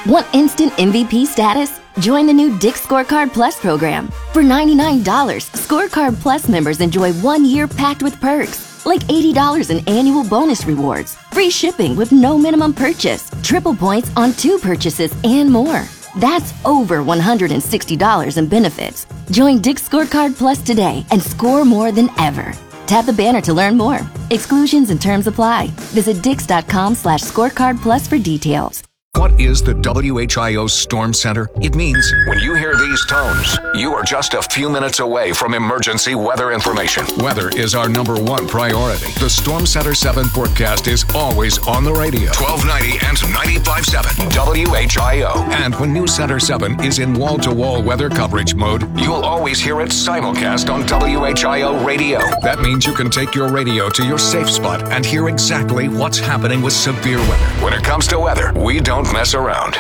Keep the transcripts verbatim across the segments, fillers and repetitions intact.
Want instant M V P status? Join the new Dick's Scorecard Plus program. For ninety-nine dollars, Scorecard Plus members enjoy one year packed with perks, like eighty dollars in annual bonus rewards, free shipping with no minimum purchase, triple points on two purchases, and more. That's over one hundred sixty dollars in benefits. Join Dick's Scorecard Plus today and score more than ever. Tap the banner to learn more. Exclusions and terms apply. Visit dix.com slash scorecard plus for details. What is the W H I O Storm Center? It means when you hear these tones, you are just a few minutes away from emergency weather information. Weather is our number one priority. The Storm Center seven forecast is always on the radio. twelve ninety and ninety-five point seven W H I O. And when News Center seven is in wall-to-wall weather coverage mode, you'll always hear it simulcast on W H I O radio. That means you can take your radio to your safe spot and hear exactly what's happening with severe weather. When it comes to weather, we don't mess around.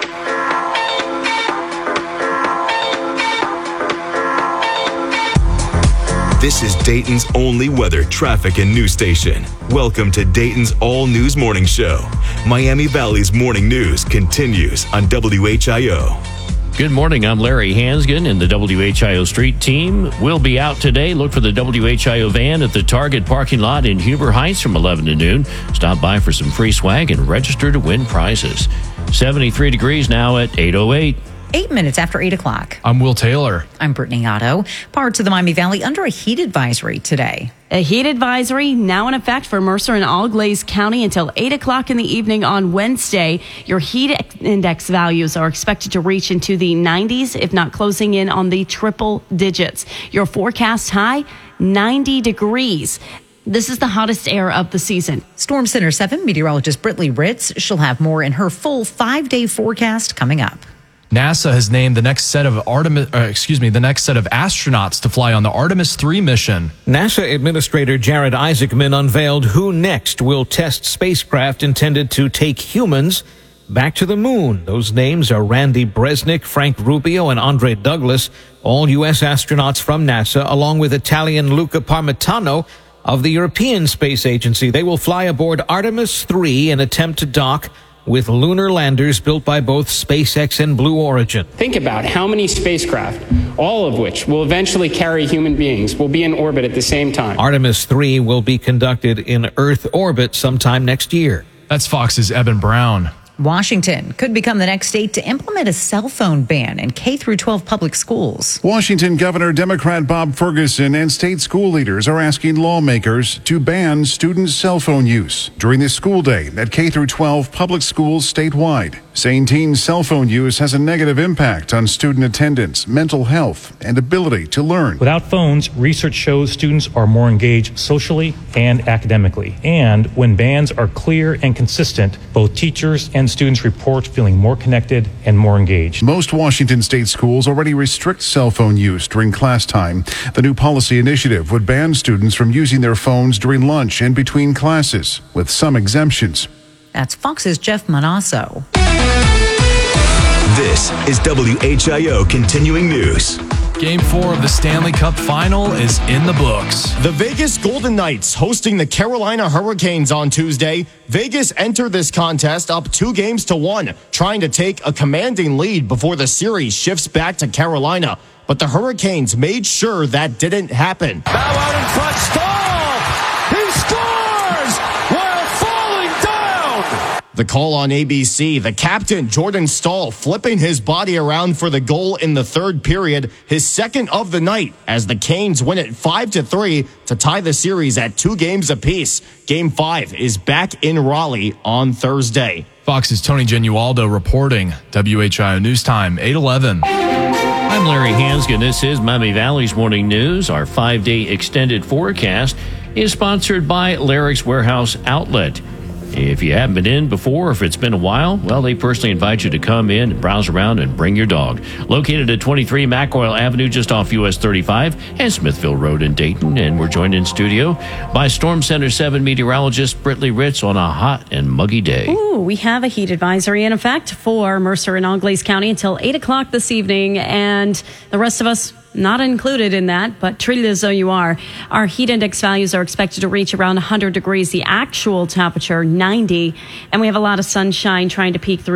This is Dayton's only weather, traffic, and news station. Welcome to Dayton's All News Morning Show. Miami Valley's morning news continues on W H I O. Good morning. I'm Larry Hansgen, and the W H I O Street team will be out today. Look for the W H I O van at the Target parking lot in Huber Heights from eleven to noon. Stop by for some free swag and register to win prizes. seventy-three degrees now at eight oh eight. Eight minutes after eight o'clock. I'm Will Taylor. I'm Brittany Otto. Parts of the Miami Valley under a heat advisory today. A heat advisory now in effect for Mercer and All-Glaze County until eight o'clock in the evening on Wednesday. Your heat index values are expected to reach into the nineties, if not closing in on the triple digits. Your forecast high, ninety degrees. This is the hottest air of the season. Storm Center seven meteorologist Brittany Ritz. She'll have more in her full five-day forecast coming up. NASA has named the next set of Artemis, uh, excuse me, the next set of astronauts to fly on the Artemis three mission. NASA Administrator Jared Isaacman unveiled who next will test spacecraft intended to take humans back to the moon. Those names are Randy Bresnik, Frank Rubio, and Andre Douglas, all U S astronauts from NASA, along with Italian Luca Parmitano of the European Space Agency. They will fly aboard Artemis three and attempt to dock with lunar landers built by both SpaceX and Blue Origin. Think about how many spacecraft, all of which will eventually carry human beings, will be in orbit at the same time. Artemis three will be conducted in Earth orbit sometime next year. That's Fox's Eben Brown. Washington could become the next state to implement a cell phone ban in K through twelve public schools. Washington Governor Democrat Bob Ferguson and state school leaders are asking lawmakers to ban student cell phone use during the school day at K through twelve public schools statewide, saying teen cell phone use has a negative impact on student attendance, mental health, and ability to learn. Without phones, research shows students are more engaged socially and academically. And when bans are clear and consistent, both teachers and students report feeling more connected and more engaged. Most Washington state schools already restrict cell phone use during class time. The new policy initiative would ban students from using their phones during lunch and between classes, with some exemptions. That's Fox's Jeff Manasso. This is W H I O Continuing News. Game four of the Stanley Cup Final is in the books. The Vegas Golden Knights hosting the Carolina Hurricanes on Tuesday. Vegas entered this contest up two games to one, trying to take a commanding lead before the series shifts back to Carolina. But the Hurricanes made sure that didn't happen. Now out in front, Stahl! He scores while falling down! The call on A B C, the captain, Jordan Stahl, flipping his body around for the goal in the third period, his second of the night, as the Canes win it five to three to tie the series at two games apiece. Game five is back in Raleigh on Thursday. Fox's Tony Genualdo reporting. W H I O News Time, eight eleven. I'm Larry Hansgen. This is Miami Valley's Morning News. Our five-day extended forecast is sponsored by Larrick's Warehouse Outlet. If you haven't been in before, or if it's been a while, well, they personally invite you to come in and browse around and bring your dog. Located at twenty-three McCoyle Avenue, just off U S thirty-five and Smithfield Road in Dayton. And we're joined in studio by Storm Center seven meteorologist Brittany Ritz on a hot and muggy day. Ooh, we have a heat advisory in effect for Mercer and All-Glaze County until eight o'clock this evening. And the rest of us, not included in that, but treated as though you are. Our heat index values are expected to reach around one hundred degrees. The actual temperature, ninety. And we have a lot of sunshine trying to peek through.